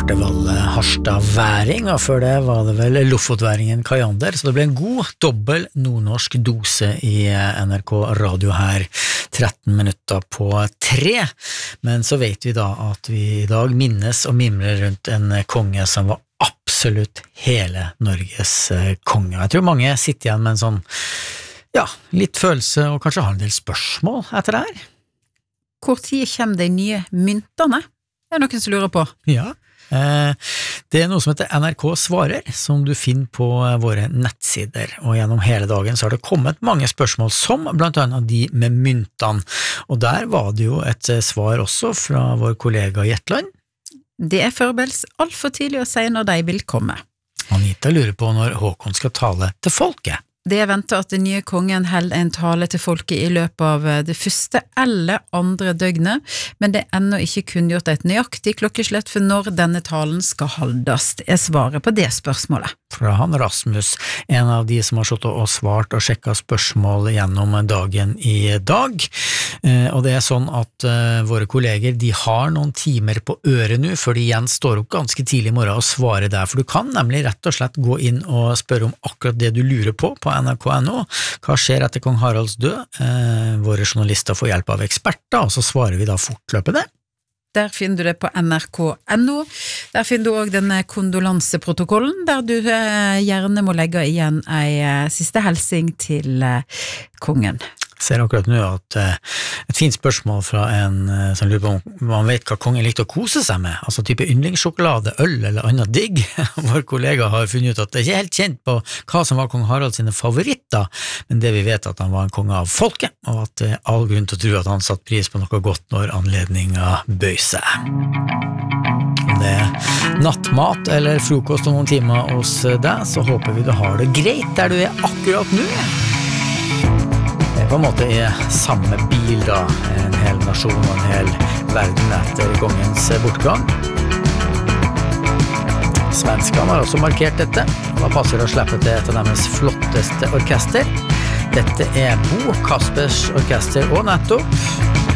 Bartevoll Harstad-væring, og før det var det vel Lofotværingen Kajander, så det ble en god, dobbel nordnorsk dose i NRK Radio her, 13 minutter på 3. Men så vet vi da at vi i dag minnes og mimrer rundt en konge som var absolutt hele Norges konge. Jeg tror mange sitter igjen med en sånn, ja, litt følelse og kanskje har en del spørsmål etter det her. Hvor tid kommer de nye myntene? Det noen som lurer på. Ja, det noe som heter NRK Svarer, som du finner på våre nettsider, og gjennom hele dagen så har det kommet mange spørsmål, som blant annet de med myntene, og der var det jo et svar også fra vår kollega Gjetland. Det forberedes alt for tidlig å si når de vil komme. Anita lurer på når Håkon skal tale til folket. Det venter at den nye kongen holder en tale til folket i løpet av det første eller andre døgnet, men det ennå ikke kunngjort et nøyaktig klokkeslett for når denne talen skal holdes. Jeg svarer på det spørsmålet. Fra han Rasmus, en av de som har stått og svart og sjekket spørsmål gjennom dagen i dag. Og det sånn at våre kolleger, de har noen timer på øret nå, før de igjen står opp ganske tidlig i morgen og svarer der, for du kan nemlig rett og slett gå inn og spørre om akkurat det du lurer på NRK.no. Hva skjer etter kong Haralds død? Våre journalister får hjelp av eksperter, og så svarer vi da fortløpende. Der finner du det på nrk.no. Der finner du også denne kondolanseprotokollen, der du gjerne må legge igjen en siste hilsing til kongen. Jeg ser akkurat nå at et fint spørsmål fra en som lurer på om man vet hva kongen likte å kose seg med, altså type yndlingssjokolade, øl eller annet digg. Vår kollega har funnet ut at det ikke er helt kjent på hva som var kong Harald sine favoritter, men det vi vet at han var en konge av folket, og at det er all grunn til å tro at han satt pris på noe godt når anledningen bøy seg. Om det er nattmat eller frokost om noen timer hos deg, så håper vi du har det greit der du er akkurat nå. På en måte er samme bil da, en hel nasjon og en hel verden etter kongens bortgang. Svenskene har også markert dette, og da passer det å slippe til et av deres flotteste orkester. Dette er Bo Kaspers orkester, og nettopp